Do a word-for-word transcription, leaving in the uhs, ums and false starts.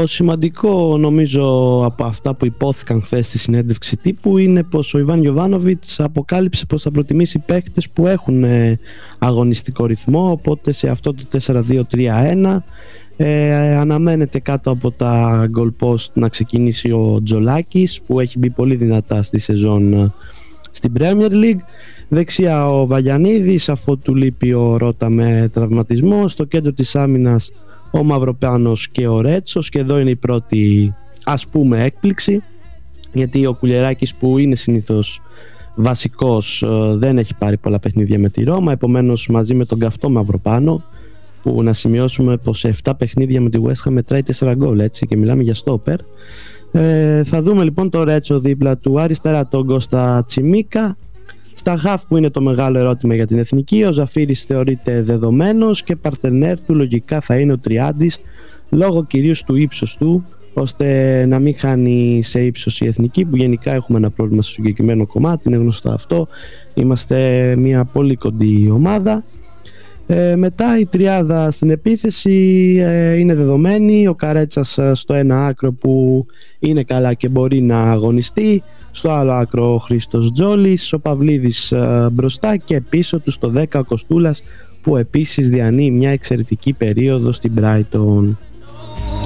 Το σημαντικό νομίζω από αυτά που υπόθηκαν χθες στη συνέντευξη τύπου είναι πως ο Ιβάν Γιοβάνοβιτς αποκάλυψε πως θα προτιμήσει παίκτες που έχουν αγωνιστικό ρυθμό, οπότε σε αυτό το τέσσερα δύο τρία ένα ε, αναμένεται κάτω από τα goal post να ξεκινήσει ο Τζολάκης, που έχει μπει πολύ δυνατά στη σεζόν στην Premier League. Δεξιά ο Βαγιανίδης, αφού του λείπει ο Ρώτα με τραυματισμό. Στο κέντρο της άμυνας ο Μαυροπάνος και ο Ρέτσος, και εδώ είναι η πρώτη ας πούμε έκπληξη, γιατί ο Κουλιεράκης, που είναι συνήθως βασικός, δεν έχει πάρει πολλά παιχνίδια με τη Ρώμα, επομένως μαζί με τον καυτό Μαυροπάνο, που να σημειώσουμε πως σε επτά παιχνίδια με τη West Ham μετράει τέσσερα γκολ, έτσι, και μιλάμε για στόπερ. Ε, θα δούμε λοιπόν το Ρέτσο δίπλα του, αριστερά τον Κώστα Τσιμίκα. Στα χαφ, που είναι το μεγάλο ερώτημα για την εθνική, ο Ζαφίρης θεωρείται δεδομένος και παρτενέρ του λογικά θα είναι ο Τριάντης, λόγω κυρίως του ύψος του, ώστε να μην χάνει σε ύψος η εθνική, που γενικά έχουμε ένα πρόβλημα στο συγκεκριμένο κομμάτι, είναι γνωστό αυτό, είμαστε μια πολύ κοντή ομάδα. Ε, μετά η τριάδα στην επίθεση ε, είναι δεδομένη, ο Καρέτσας στο ένα άκρο που είναι καλά και μπορεί να αγωνιστεί, στο άλλο άκρο ο Χρήστος Τζόλης, ο Παυλίδης ε, μπροστά, και πίσω του στο δέκα ο Κοστούλας, που επίσης διανύει μια εξαιρετική περίοδο στην Brighton.